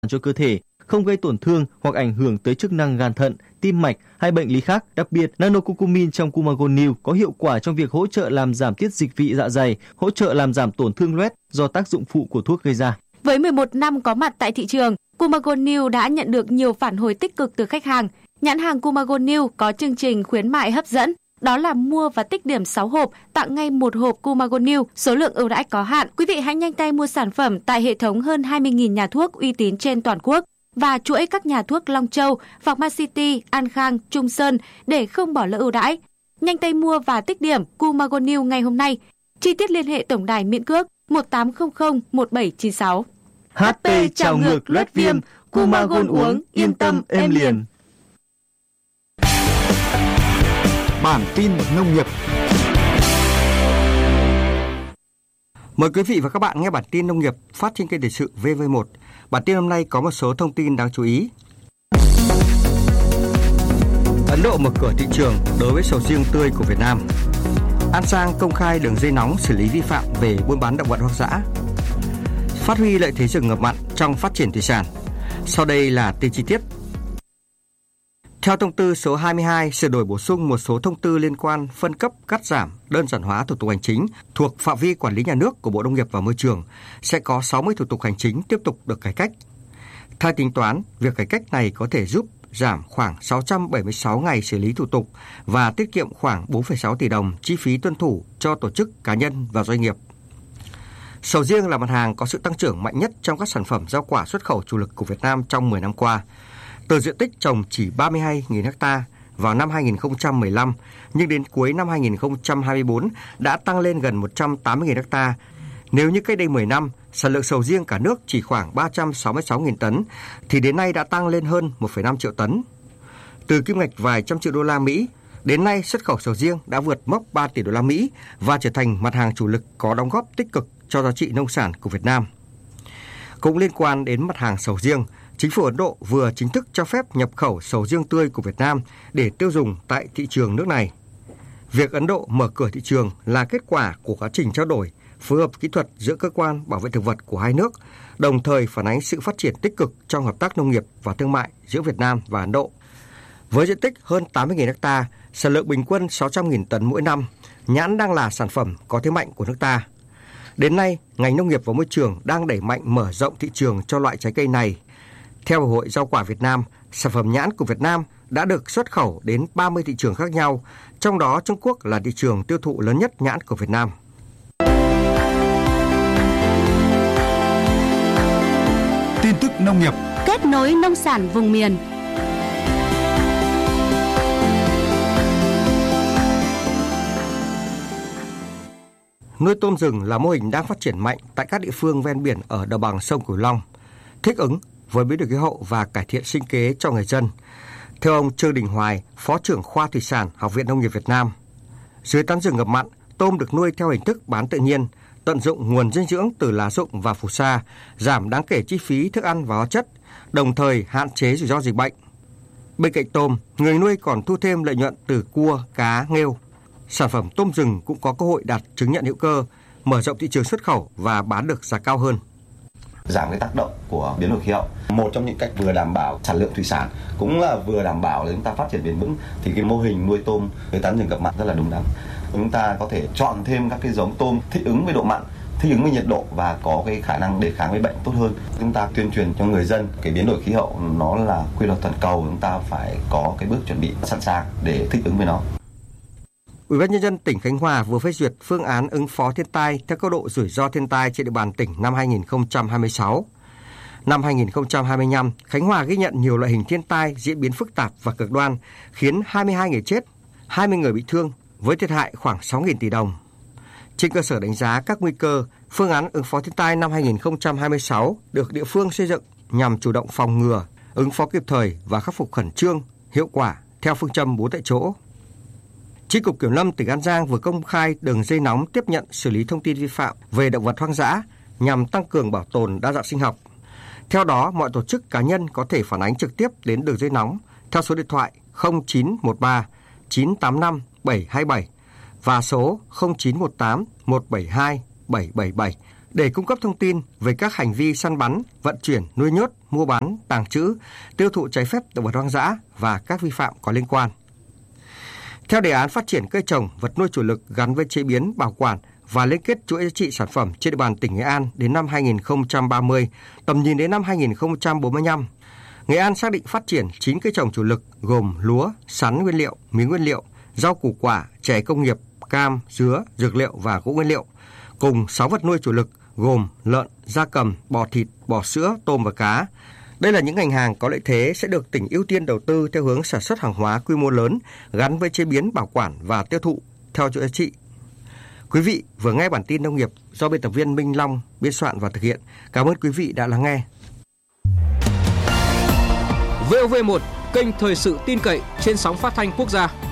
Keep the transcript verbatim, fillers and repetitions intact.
cho cơ thể, không gây tổn thương hoặc ảnh hưởng tới chức năng gan thận, tim mạch hay bệnh lý khác. Đặc biệt, nanocucumin trong Cumagon có hiệu quả trong việc hỗ trợ làm giảm tiết dịch vị dạ dày, hỗ trợ làm giảm tổn thương loét do tác dụng phụ của thuốc gây ra. Với mười một năm có mặt tại thị trường, Cumagon đã nhận được nhiều phản hồi tích cực từ khách hàng. Nhãn hàng Cumagon có chương trình khuyến mại hấp dẫn, đó là mua và tích điểm sáu hộp, tặng ngay một hộp Cumagon, số lượng ưu đãi có hạn. Quý vị hãy nhanh tay mua sản phẩm tại hệ thống hơn hai mươi nghìn nhà thuốc uy tín trên toàn quốc và chuỗi các nhà thuốc Long Châu, Pharma City, An Khang, Trung Sơn để không bỏ lỡ ưu đãi. Nhanh tay mua và tích điểm Cumagon ngay hôm nay. Chi tiết liên hệ tổng đài miễn cước một tám không không một bảy chín sáu. hát pê trào ngược loét viêm, Cumagon uống yên tâm êm liền. Bản tin nông nghiệp. Mời quý vị và các bạn nghe bản tin nông nghiệp phát trên kênh thời sự vê vê một. Bản tin hôm nay có một số thông tin đáng chú ý. Ấn Độ mở cửa thị trường đối với sầu riêng tươi của Việt Nam. An Giang công khai đường dây nóng xử lý vi phạm về buôn bán động vật hoang dã. Phát huy lợi thế rừng ngập mặn trong phát triển thủy sản. Sau đây là tin chi tiết. Theo thông tư số hai mươi hai, sửa đổi bổ sung một số thông tư liên quan phân cấp, cắt giảm, đơn giản hóa thủ tục hành chính thuộc phạm vi quản lý nhà nước của Bộ Nông nghiệp và Môi trường, sẽ có sáu mươi thủ tục hành chính tiếp tục được cải cách. Theo tính toán, việc cải cách này có thể giúp giảm khoảng sáu trăm bảy mươi sáu ngày xử lý thủ tục và tiết kiệm khoảng bốn phẩy sáu tỷ đồng chi phí tuân thủ cho tổ chức, cá nhân và doanh nghiệp. Sầu riêng là mặt hàng có sự tăng trưởng mạnh nhất trong các sản phẩm rau quả xuất khẩu chủ lực của Việt Nam trong mười năm qua. Từ diện tích trồng chỉ ba mươi hai nghìn ha vào năm hai nghìn không trăm mười lăm, nhưng đến cuối năm hai nghìn không trăm hai mươi tư đã tăng lên gần một trăm tám mươi nghìn ha. Nếu như cách đây mười năm, sản lượng sầu riêng cả nước chỉ khoảng ba trăm sáu mươi sáu nghìn tấn, thì đến nay đã tăng lên hơn một phẩy năm triệu tấn. Từ kim ngạch vài trăm triệu đô la Mỹ, đến nay xuất khẩu sầu riêng đã vượt mốc ba tỷ đô la Mỹ và trở thành mặt hàng chủ lực có đóng góp tích cực cho giá trị nông sản của Việt Nam. Cũng liên quan đến mặt hàng sầu riêng, Chính phủ Ấn Độ vừa chính thức cho phép nhập khẩu sầu riêng tươi của Việt Nam để tiêu dùng tại thị trường nước này. Việc Ấn Độ mở cửa thị trường là kết quả của quá trình trao đổi, phối hợp kỹ thuật giữa cơ quan bảo vệ thực vật của hai nước, đồng thời phản ánh sự phát triển tích cực trong hợp tác nông nghiệp và thương mại giữa Việt Nam và Ấn Độ. Với diện tích hơn tám mươi nghìn ha, sản lượng bình quân sáu trăm nghìn tấn mỗi năm, nhãn đang là sản phẩm có thế mạnh của nước ta. Đến nay, ngành nông nghiệp và môi trường đang đẩy mạnh mở rộng thị trường cho loại trái cây này. Theo Hiệp hội Rau quả Việt Nam, sản phẩm nhãn của Việt Nam đã được xuất khẩu đến ba mươi thị trường khác nhau, trong đó Trung Quốc là thị trường tiêu thụ lớn nhất nhãn của Việt Nam. Tin tức nông nghiệp, kết nối nông sản vùng miền. Nuôi tôm rừng là mô hình đang phát triển mạnh tại các địa phương ven biển ở đồng bằng sông Cửu Long, thích ứng với biến đổi khí hậu và cải thiện sinh kế cho người dân. Theo ông Trương Đình Hoài, Phó trưởng khoa Thủy sản, Học viện Nông nghiệp Việt Nam, dưới tán rừng ngập mặn, tôm được nuôi theo hình thức bán tự nhiên, tận dụng nguồn dinh dưỡng từ lá rụng và phù sa, giảm đáng kể chi phí thức ăn và hóa chất, đồng thời hạn chế rủi ro dịch bệnh. Bên cạnh tôm, người nuôi còn thu thêm lợi nhuận từ cua, cá, nghêu. Sản phẩm tôm rừng cũng có cơ hội đạt chứng nhận hữu cơ, mở rộng thị trường xuất khẩu và bán được giá cao hơn. Giảm cái tác động của biến đổi khí hậu, một trong những cách vừa đảm bảo sản lượng thủy sản cũng là vừa đảm bảo là chúng ta phát triển bền vững, thì cái mô hình nuôi tôm với tán rừng ngập mặn rất là đúng đắn. Chúng ta có thể chọn thêm các cái giống tôm thích ứng với độ mặn, thích ứng với nhiệt độ và có cái khả năng đề kháng với bệnh tốt hơn. Chúng ta tuyên truyền cho người dân cái biến đổi khí hậu nó là quy luật toàn cầu, chúng ta phải có cái bước chuẩn bị sẵn sàng để thích ứng với nó. Ủy ban nhân dân tỉnh Khánh Hòa vừa phê duyệt phương án ứng phó thiên tai theo cấp độ rủi ro thiên tai trên địa bàn tỉnh năm hai nghìn không trăm hai mươi sáu. Năm hai nghìn không trăm hai mươi lăm, Khánh Hòa ghi nhận nhiều loại hình thiên tai diễn biến phức tạp và cực đoan, khiến hai mươi hai người chết, hai mươi người bị thương, với thiệt hại khoảng sáu nghìn tỷ đồng. Trên cơ sở đánh giá các nguy cơ, phương án ứng phó thiên tai năm hai nghìn không trăm hai mươi sáu được địa phương xây dựng nhằm chủ động phòng ngừa, ứng phó kịp thời và khắc phục khẩn trương, hiệu quả theo phương châm bốn tại chỗ. Chi cục Kiểm lâm tỉnh An Giang vừa công khai đường dây nóng tiếp nhận xử lý thông tin vi phạm về động vật hoang dã nhằm tăng cường bảo tồn đa dạng sinh học. Theo đó, mọi tổ chức cá nhân có thể phản ánh trực tiếp đến đường dây nóng theo số điện thoại không chín một ba chín tám năm bảy hai bảy và số không chín một tám một bảy hai bảy bảy bảy để cung cấp thông tin về các hành vi săn bắn, vận chuyển, nuôi nhốt, mua bán, tàng trữ, tiêu thụ trái phép động vật hoang dã và các vi phạm có liên quan. Theo đề án phát triển cây trồng, vật nuôi chủ lực gắn với chế biến, bảo quản và liên kết chuỗi giá trị sản phẩm trên địa bàn tỉnh Nghệ An đến năm hai nghìn không trăm ba mươi, tầm nhìn đến năm hai nghìn không trăm bốn mươi lăm, Nghệ An xác định phát triển chín cây trồng chủ lực gồm lúa, sắn nguyên liệu, mía nguyên liệu, rau củ quả, chè công nghiệp, cam, dứa, dược liệu và gỗ nguyên liệu, cùng sáu vật nuôi chủ lực gồm lợn, gia cầm, bò thịt, bò sữa, tôm và cá. Đây là những ngành hàng có lợi thế sẽ được tỉnh ưu tiên đầu tư theo hướng sản xuất hàng hóa quy mô lớn gắn với chế biến, bảo quản và tiêu thụ theo chuỗi giá trị. Quý vị vừa nghe bản tin nông nghiệp do biên tập viên Minh Long biên soạn và thực hiện. Cảm ơn quý vị đã lắng nghe. vê o vê một, kênh thời sự tin cậy trên sóng phát thanh quốc gia.